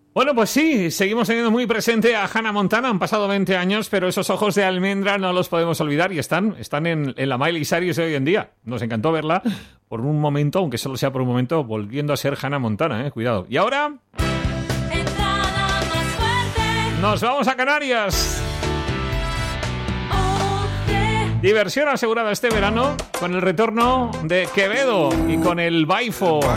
Bueno, pues sí, seguimos teniendo muy presente a Hannah Montana. Han pasado 20 años, pero esos ojos de almendra no los podemos olvidar y están en la Miley Cyrus de hoy en día. Nos encantó verla por un momento, aunque solo sea por un momento, volviendo a ser Hannah Montana, cuidado. Y ahora nos vamos a Canarias. Diversión asegurada este verano con el retorno de Quevedo y con el Baifo.